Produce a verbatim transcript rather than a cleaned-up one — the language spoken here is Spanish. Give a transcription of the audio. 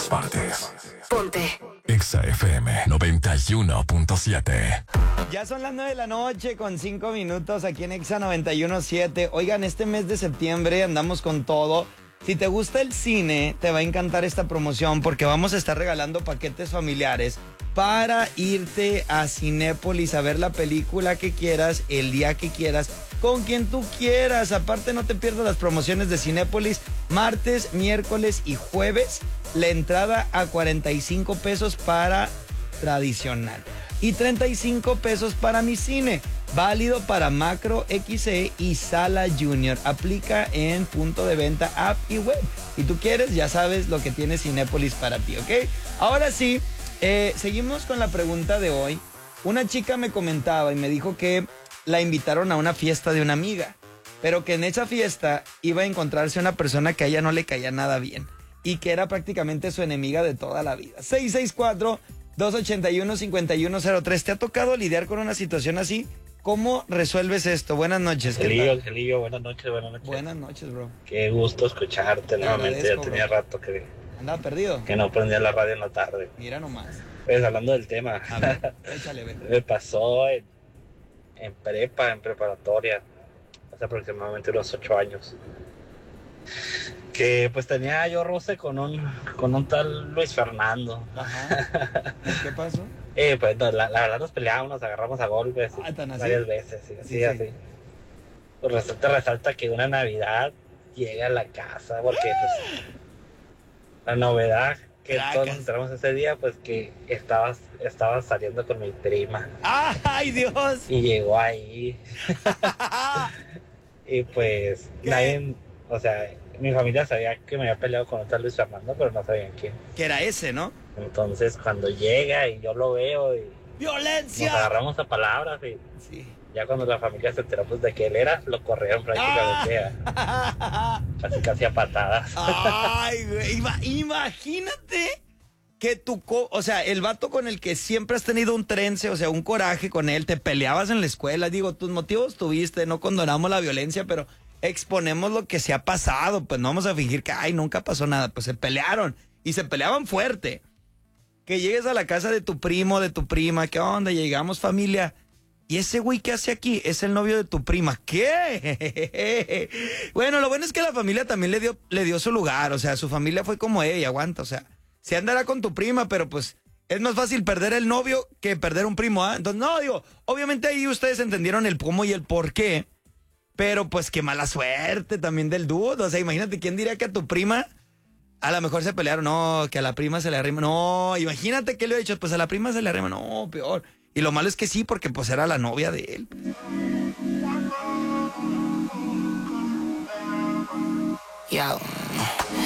partes. Ponte Exa F M noventa y uno punto siete. Ya son las nueve de la noche con cinco minutos aquí en Exa noventa y uno punto siete. Oigan, este mes de septiembre andamos con todo. Si te gusta el cine, te va a encantar esta promoción porque vamos a estar regalando paquetes familiares para irte a Cinépolis a ver la película que quieras, el día que quieras, con quien tú quieras. Aparte, no te pierdas las promociones de Cinépolis. Martes, miércoles y jueves, la entrada a cuarenta y cinco pesos para tradicional y treinta y cinco pesos para mi cine. Válido para Macro, X E y Sala Junior. Aplica en punto de venta, app y web. Si tú quieres, ya sabes lo que tiene Cinépolis para ti, ¿ok? Ahora sí, eh, seguimos con la pregunta de hoy. Una chica me comentaba y me dijo que la invitaron a una fiesta de una amiga, pero que en esa fiesta iba a encontrarse una persona que a ella no le caía nada bien y que era prácticamente su enemiga de toda la vida. seis seis cuatro, dos ocho uno, cinco uno cero tres. ¿Te ha tocado lidiar con una situación así? ¿Cómo resuelves esto? Buenas noches. Angelillo, Angelillo, buenas noches, buenas noches. Buenas noches, bro. Qué gusto escucharte Te nuevamente. Ya agradezco, tenía bro. rato que, ¿Andaba perdido? que no prendía la radio en la tarde. Mira nomás. Pues hablando del tema, A ver, échale, ve. me pasó en, en prepa, en preparatoria, hace aproximadamente unos ocho años. Que pues tenía yo roce con un, con un tal Luis Fernando. Ajá. ¿Qué pasó? Eh, pues no, la, la verdad nos peleábamos, nos agarramos a golpes Ah, ¿tan así? varias veces, sí, Sí, sí, sí. así. Pues resulta, resalta que una Navidad llega a la casa, porque pues la novedad que Tracas. todos nos enteramos ese día, pues que estabas, estabas saliendo con mi prima ¡Ay, Dios! y llegó ahí y pues ¿Qué? nadie, o sea, mi familia sabía que me había peleado con un tal Luis Fernando, pero no sabían quién. Que era ese, ¿no? Entonces cuando llega y yo lo veo y nos ¡Violencia! agarramos a palabras y Sí. ya cuando la familia se enteró pues de que él era, lo corrieron prácticamente a, casi casi a patadas. Ay, güey, ima- imagínate que tu, co o sea, el vato con el que siempre has tenido un trence, o sea, un coraje con él, te peleabas en la escuela, digo, tus motivos tuviste, no condonamos la violencia, pero exponemos lo que se ha pasado, pues no vamos a fingir que, ay, nunca pasó nada, pues se pelearon, y se peleaban fuerte. Que llegues a la casa de tu primo, de tu prima, ¿qué onda? Llegamos, familia. ¿Y ese güey qué hace aquí? Es el novio de tu prima. ¿Qué? Bueno, lo bueno es que la familia también le dio, le dio su lugar. O sea, su familia fue como ella, aguanta. O sea, se andará con tu prima, pero pues es más fácil perder el novio que perder un primo, ¿ah? Entonces, no, digo, obviamente ahí ustedes entendieron el cómo y el por qué. Pero pues qué mala suerte también del dude. O sea, imagínate, ¿quién diría que a tu prima a lo mejor se pelearon? No, que a la prima se le arrima. No, imagínate que le he dicho, pues a la prima se le arrima. No, peor. Y lo malo es que sí, porque pues era la novia de él. Yo,